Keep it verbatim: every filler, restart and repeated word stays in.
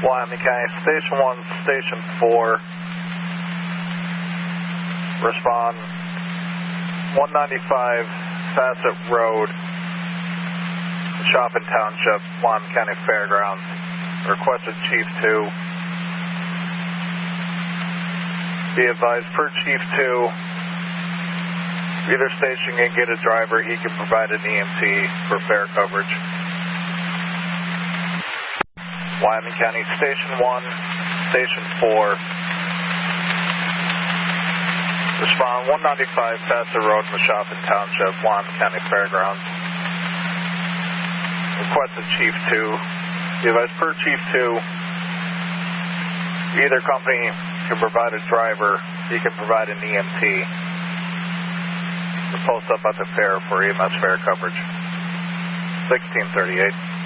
Wyoming County, Station one, Station four, respond one ninety-five Facet Road, Shopping Township, Wyoming County Fairgrounds. Requested Chief two. Be advised, per Chief two, either station can get a driver, he can provide an E M T for fare coverage. Wyoming County, Station one, Station four, respond one ninety-five Facet Road, Shopping Township, Wyoming County Fairgrounds. Requested Chief two. Be advised, per Chief two, either company can provide a driver, he can provide an E M T. We'll post up at the fair for E M S fare coverage. sixteen thirty-eight.